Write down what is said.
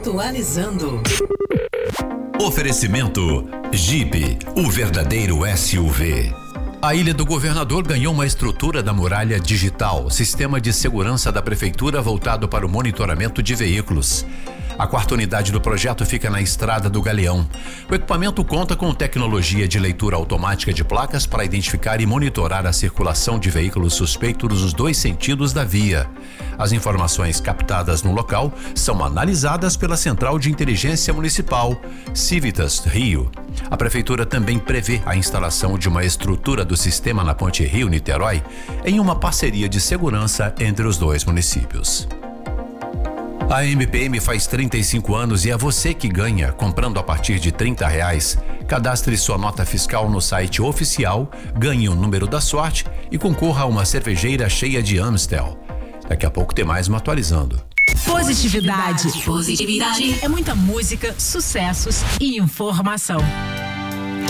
Atualizando. Oferecimento Jeep, o verdadeiro SUV. A Ilha do Governador ganhou uma estrutura da muralha digital, sistema de segurança da prefeitura voltado para o monitoramento de veículos. A quarta unidade do projeto fica na Estrada do Galeão. O equipamento conta com tecnologia de leitura automática de placas para identificar e monitorar a circulação de veículos suspeitos nos dois sentidos da via. As informações captadas no local são analisadas pela Central de Inteligência Municipal, Civitas Rio. A prefeitura também prevê a instalação de uma estrutura do sistema na Ponte Rio-Niterói em uma parceria de segurança entre os dois municípios. A MPM faz 35 anos e é você que ganha, comprando a partir de R$30. Cadastre sua nota fiscal no site oficial, ganhe o número da sorte e concorra a uma cervejeira cheia de Amstel. Daqui a pouco tem mais uma atualizando. Positividade. É muita música, sucessos e informação.